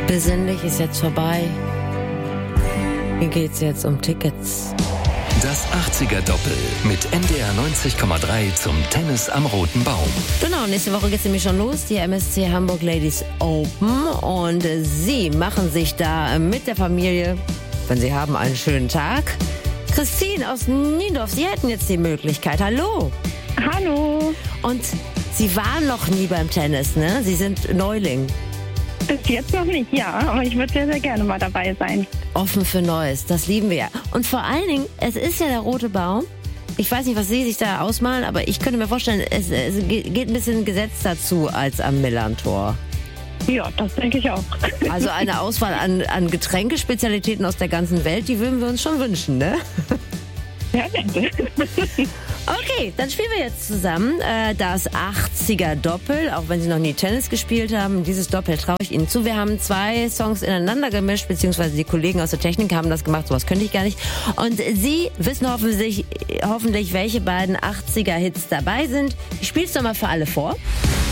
Besinnlich ist jetzt vorbei. Hier geht's jetzt um Tickets. Das 80er-Doppel mit NDR 90,3 zum Tennis am Roten Baum. Genau, nächste Woche geht's nämlich schon los, die MSC Hamburg Ladies Open. Und Sie machen sich da mit der Familie, wenn Sie haben, einen schönen Tag. Christine aus Niendorf, Sie hätten jetzt die Möglichkeit. Hallo. Hallo. Und Sie waren noch nie beim Tennis, ne? Sie sind Neuling. Bis jetzt noch nicht, ja, aber ich würde sehr, sehr gerne mal dabei sein. Offen für Neues, das lieben wir ja. Und vor allen Dingen, es ist ja der Rote Baum. Ich weiß nicht, was Sie sich da ausmalen, aber ich könnte mir vorstellen, es geht ein bisschen gesetzter zu als am Millantor. Ja, das denke ich auch. Also eine Auswahl an Getränkespezialitäten aus der ganzen Welt, die würden wir uns schon wünschen, ne? Ja, bitte. Okay, dann spielen wir jetzt zusammen das 80er-Doppel, auch wenn Sie noch nie Tennis gespielt haben. Dieses Doppel traue ich Ihnen zu. Wir haben 2 Songs ineinander gemischt, beziehungsweise die Kollegen aus der Technik haben das gemacht, sowas könnte ich gar nicht. Und Sie wissen hoffentlich welche beiden 80er-Hits dabei sind. Ich spiele es doch mal für alle vor.